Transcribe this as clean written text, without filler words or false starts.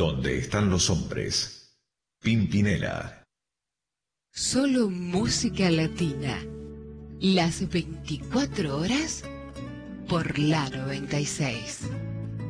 Donde están los hombres. Pimpinela. Solo música latina. Las 24 horas por la 96.